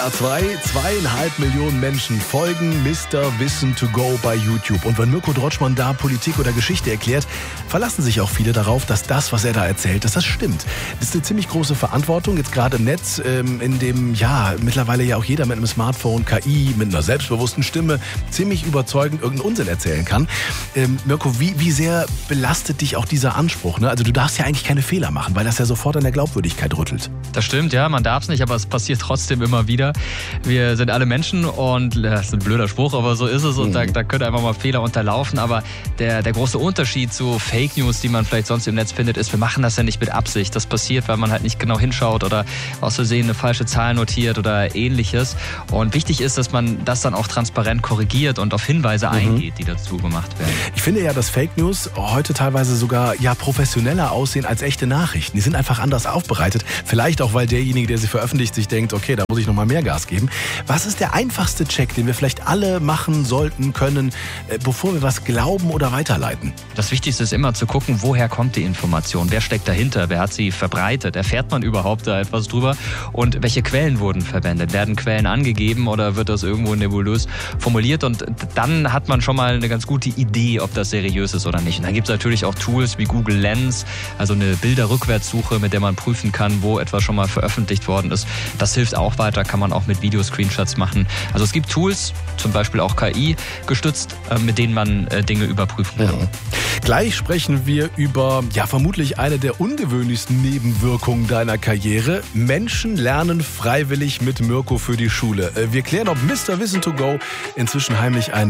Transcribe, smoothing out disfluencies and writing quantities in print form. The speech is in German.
2,5 Millionen Menschen folgen Mr. Wissen to go bei YouTube. Und wenn Mirko Drotschmann da Politik oder Geschichte erklärt, verlassen sich auch viele darauf, dass das, was er da erzählt, dass das stimmt. Das ist eine ziemlich große Verantwortung, jetzt gerade im Netz, in dem mittlerweile ja auch jeder mit einem Smartphone, KI, mit einer selbstbewussten Stimme ziemlich überzeugend irgendeinen Unsinn erzählen kann. Mirko, wie sehr belastet dich auch dieser Anspruch? Ne? Also du darfst ja eigentlich keine Fehler machen, weil das ja sofort an der Glaubwürdigkeit rüttelt. Das stimmt, ja, man darf es nicht, aber es passiert trotzdem immer wieder. Wir sind alle Menschen und das ist ein blöder Spruch, aber so ist es und da können einfach mal Fehler unterlaufen. Aber der große Unterschied zu Fake News, die man vielleicht sonst im Netz findet, ist, wir machen das ja nicht mit Absicht. Das passiert, weil man halt nicht genau hinschaut oder aus Versehen eine falsche Zahl notiert oder ähnliches. Und wichtig ist, dass man das dann auch transparent korrigiert und auf Hinweise eingeht, die dazu gemacht werden. Ich finde ja, dass Fake News heute teilweise sogar professioneller aussehen als echte Nachrichten. Die sind einfach anders aufbereitet. Vielleicht auch, weil derjenige, der sie veröffentlicht, sich denkt, okay, da muss ich nochmal mehr Gas geben. Was ist der einfachste Check, den wir vielleicht alle machen sollten, können, bevor wir was glauben oder weiterleiten? Das Wichtigste ist immer zu gucken, woher kommt die Information? Wer steckt dahinter? Wer hat sie verbreitet? Erfährt man überhaupt da etwas drüber? Und welche Quellen wurden verwendet? Werden Quellen angegeben oder wird das irgendwo nebulös formuliert? Und dann hat man schon mal eine ganz gute Idee, ob das seriös ist oder nicht. Und dann gibt es natürlich auch Tools wie Google Lens, also eine Bilderrückwärtssuche, mit der man prüfen kann, wo etwas schon mal veröffentlicht worden ist. Das hilft auch weiter, kann man auch mit Videoscreenshots machen. Also es gibt Tools, zum Beispiel auch KI gestützt, mit denen man Dinge überprüfen kann. Ja. Gleich sprechen wir über vermutlich eine der ungewöhnlichsten Nebenwirkungen deiner Karriere. Menschen lernen freiwillig mit Mirko für die Schule. Wir klären, ob Mr. Wissen to go inzwischen heimlich ein